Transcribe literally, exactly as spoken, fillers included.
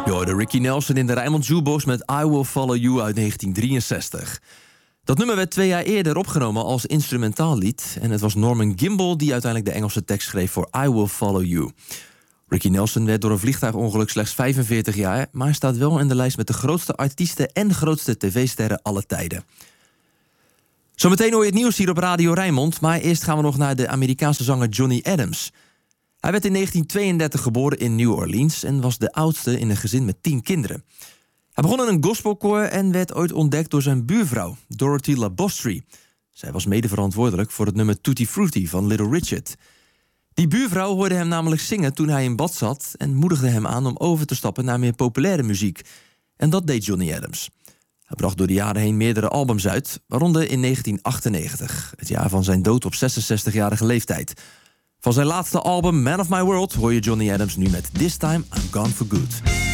Yo, de Ricky Nelson in de Rijnmond Jukebox met I Will Follow You uit negentien drieënzestig. Dat nummer werd twee jaar eerder opgenomen als instrumentaal lied. En het was Norman Gimbel die uiteindelijk de Engelse tekst schreef voor I Will Follow You. Ricky Nelson werd door een vliegtuigongeluk slechts vijfenveertig jaar... maar hij staat wel in de lijst met de grootste artiesten en grootste tv-sterren aller tijden. Zometeen hoor je het nieuws hier op Radio Rijnmond... maar eerst gaan we nog naar de Amerikaanse zanger Johnny Adams. Hij werd in negentien tweeëndertig geboren in New Orleans... en was de oudste in een gezin met tien kinderen. Hij begon in een gospelkoor en werd ooit ontdekt door zijn buurvrouw, Dorothy LaBostrie. Zij was mede verantwoordelijk voor het nummer Tutti Frutti van Little Richard. Die buurvrouw hoorde hem namelijk zingen toen hij in bad zat... en moedigde hem aan om over te stappen naar meer populaire muziek. En dat deed Johnny Adams. Hij bracht door de jaren heen meerdere albums uit, waaronder in negentien achtennegentig... het jaar van zijn dood op zesenzestigjarige leeftijd. Van zijn laatste album Man of My World hoor je Johnny Adams nu met This Time I'm Gone For Good.